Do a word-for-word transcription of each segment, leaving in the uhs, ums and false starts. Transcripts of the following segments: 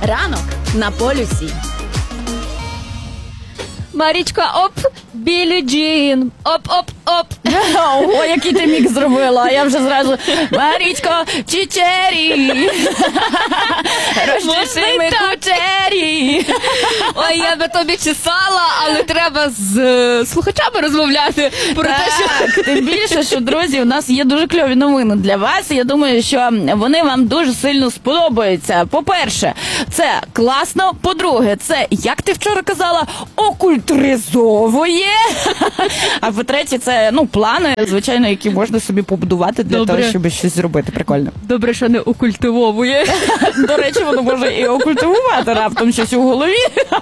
Ранок на полюсі. Марічка, оп, Білі Джін, оп-оп-оп. О, який ти мікс зробила, я вже зразу, Марічко, чичері, розчеши ми кучері. Ой, я би тобі чесала, але треба з е, слухачами розмовляти про те, що... Так, тим більше, що, друзі, у нас є дуже кльові новини для вас. Я думаю, що вони вам дуже сильно сподобаються. По-перше, це класно. По-друге, це, як ти вчора казала, окультуризовує. А по-третє, це, ну, плани, звичайно, які можна собі побудувати для Добре. того, щоб щось зробити прикольно. Добре, що не окультивовує. До речі, воно може і окультивувати раптом щось у голові.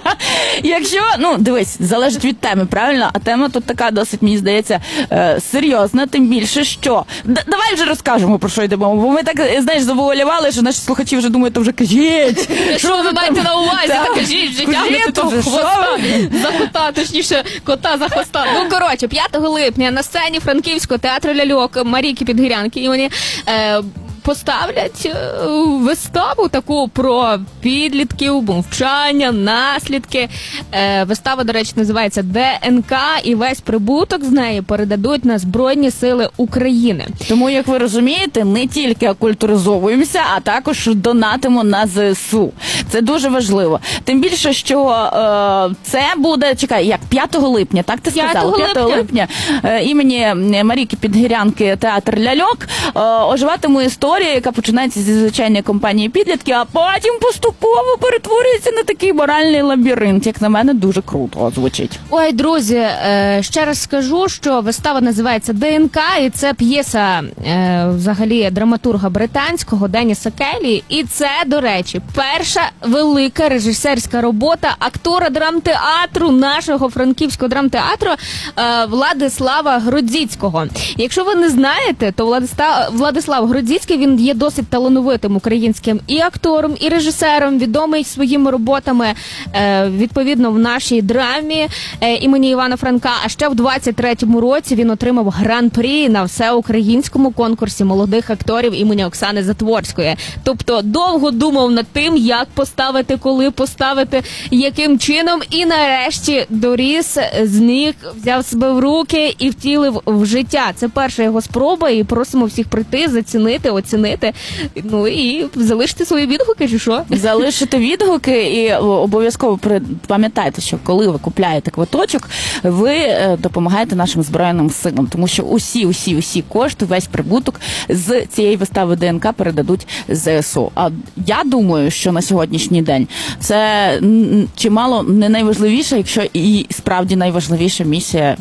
Якщо, ну, дивись, залежить від теми, правильно? А тема тут така досить, мені здається, е, серйозна, тим більше, що... Д- давай вже розкажемо, про що йдемо, бо ми так, знаєш, завуалювали, що наші слухачі вже думають, то вже кажіть. Що ви маєте на увазі? Так кажіть, вже тягнете того хвоста за кота, точніше, кота за хвоста. Ну, коротше, п'ятого липня на сцені Франківського театру ляльок Марійки Підгірянки, і вони е, поставлять е, виставу таку про підлітків, мовчання, наслідки. Е, вистава, до речі, називається ДНК, і весь прибуток з неї передадуть на Збройні Сили України. Тому, як ви розумієте, не тільки окультуризовуємося, а також донатимо на ЗСУ. Це дуже важливо. Тим більше, що е, це буде, чекай, як, п'ятого липня, так ти сказала? п'ятого липня е, імені Марійки Підгірянки театр ляльок е, оживатиме історія, яка починається зі звичайної компанії підлітки, а потім поступово перетворюється на такий моральний лабіринт. Як на мене, дуже круто звучить. Ой, друзі, е, ще раз скажу, що вистава називається ДНК, і це п'єса е, взагалі драматурга британського Деніса Келлі. І це, до речі, перша велика режисерська робота актора драмтеатру, нашого франківського драмтеатру е, Владислава Гродзіцького. Якщо ви не знаєте, то Владислав, Владислав Гродзіцький, він є досить талановитим українським і актором, і режисером, відомий своїми роботами, е, відповідно, в нашій драмі е, імені Івана Франка. А ще в двадцять третьому році він отримав гран-прі на всеукраїнському конкурсі молодих акторів імені Оксани Затворської. Тобто довго думав над тим, як поставити, коли поставити, яким чином, і нарешті доріс, зміг, взяв себе в руки і втілив в життя. Це перша його спроба, і просимо всіх прийти, зацінити, оцінити, ну і залишити свої відгуки, чи що? Залишити відгуки і обов'язково пам'ятайте, що коли ви купляєте квиточок, ви допомагаєте нашим Збройним силам, тому що усі, усі, усі кошти, весь прибуток з цієї вистави ДНК передадуть ЗСУ. А я думаю, що на сьогоднішній день це чимало не найважливіша, якщо і справді найважливіша місія.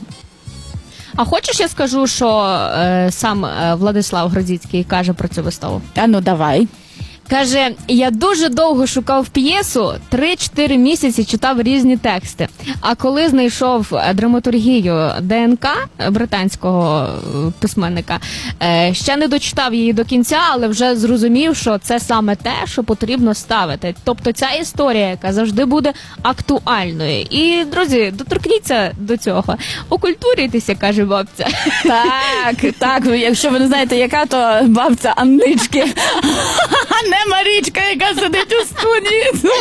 А хочеш, я скажу, що е, сам е, Владислав Гродзіцький каже про цю виставу? А ну давай. Каже, я дуже довго шукав п'єсу, три-чотири місяці читав різні тексти. А коли знайшов драматургію ДНК британського письменника, ще не дочитав її до кінця, але вже зрозумів, що це саме те, що потрібно ставити. Тобто ця історія, яка завжди буде актуальною. І, друзі, доторкніться до цього. Окультурюйтеся, каже бабця. Так, так, якщо ви не знаєте, яка, то бабця Аннички. Не Марічка, яка сидить у студії.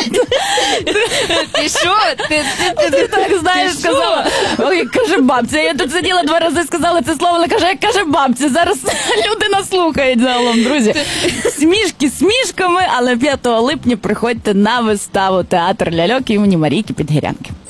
Ти що? Ти, ти, ти, ти так, знаєш, сказала. Ой, каже бабця. Я тут сиділа два рази, сказала це слово, але каже, як каже бабця. Зараз люди нас слухають загалом, друзі. Смішки смішками, але п'ятого липня приходьте на виставу театр ляльок імені Марійки Підгірянки.